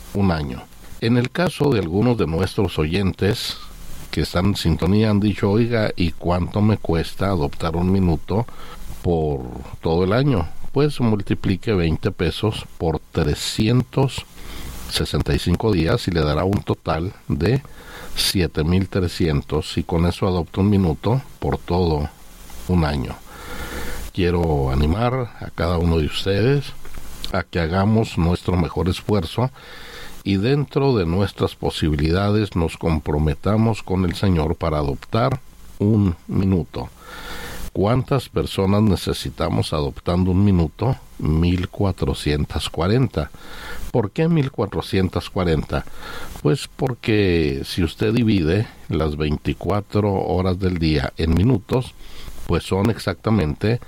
un año. En el caso de algunos de nuestros oyentes que están en sintonía han dicho, oiga, ¿y cuánto me cuesta adoptar un minuto por todo el año? Pues multiplique 20 pesos por 365 días y le dará un total de 7,300, y con eso adopta un minuto por todo un año. Quiero animar a cada uno de ustedes a que hagamos nuestro mejor esfuerzo y dentro de nuestras posibilidades nos comprometamos con el Señor para adoptar un minuto. ¿Cuántas personas necesitamos adoptando un minuto? 1,440. ¿Por qué 1,440? Pues porque si usted divide las 24 horas del día en minutos, pues son exactamente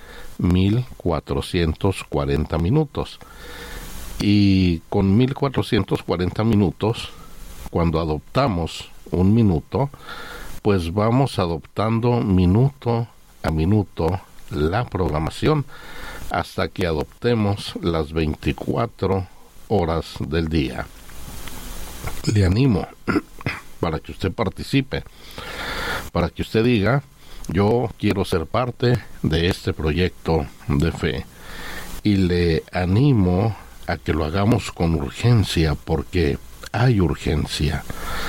1,440 minutos. Y con 1,440 minutos, cuando adoptamos un minuto, pues vamos adoptando minuto a minuto la programación hasta que adoptemos las 24 horas del día. Le animo para que usted participe, para que usted diga, yo quiero ser parte de este proyecto de fe, y le animo a que lo hagamos con urgencia, porque hay urgencia.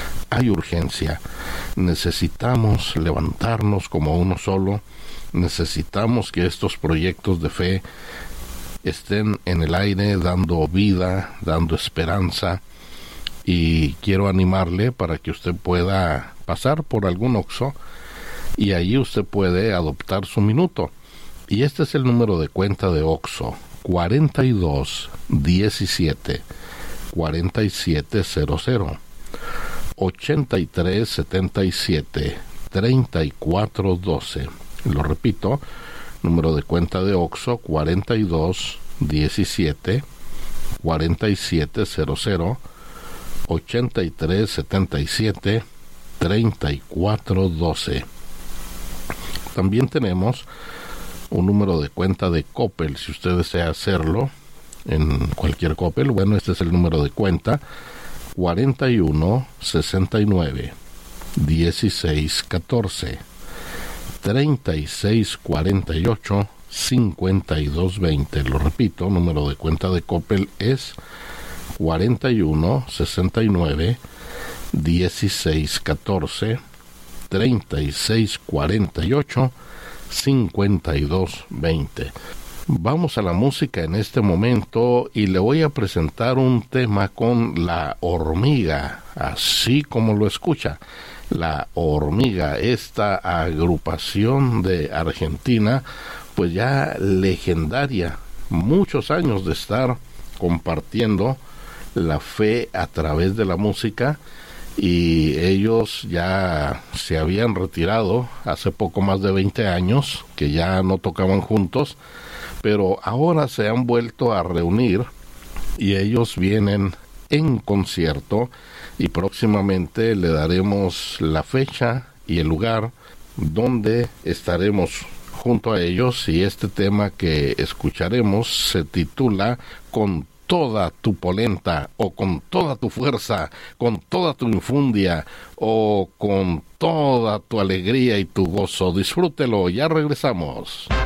Necesitamos levantarnos como uno solo. Necesitamos que estos proyectos de fe estén en el aire, dando vida, dando esperanza, y quiero animarle para que usted pueda pasar por algún Oxxo y allí usted puede adoptar su minuto. Y este es el número de cuenta de Oxxo: 4217-4700 8377-3412. Lo repito, número de cuenta de Oxxo: 4217-4700 8377-3412. También tenemos un número de cuenta de Coppel, si usted desea hacerlo en cualquier Coppel. Bueno, este es el número de cuenta: 4169-1614 3648-5220. Lo repito, número de cuenta de Coppel es 4169-1614 3648-5220. Vamos a la música en este momento y le voy a presentar un tema con La Hormiga, así como lo escucha. La Hormiga, esta agrupación de Argentina, pues ya legendaria, muchos años de estar compartiendo la fe a través de la música, y ellos ya se habían retirado hace poco más de 20 años, que ya no tocaban juntos, pero ahora se han vuelto a reunir y ellos vienen en concierto, y próximamente le daremos la fecha y el lugar donde estaremos junto a ellos, y este tema que escucharemos se titula Con toda tu polenta, o con toda tu fuerza, con toda tu infundia, o con toda tu alegría y tu gozo. Disfrútelo, ya regresamos.